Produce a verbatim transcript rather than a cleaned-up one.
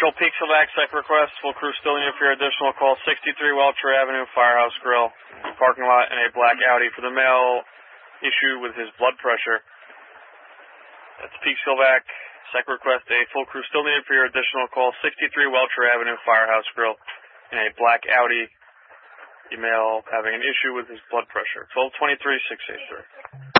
Patrol Peaksville Sec request. Full crew still needed for your additional call. sixty-three Welcher Avenue, Firehouse Grill. Parking lot in a black Audi for the male issue with his blood pressure. That's Peaksville Sec request. A full crew still needed for your additional call. sixty-three Welcher Avenue, Firehouse Grill. In a black Audi. Female having an issue with his blood pressure. twelve twenty-three, six eight three.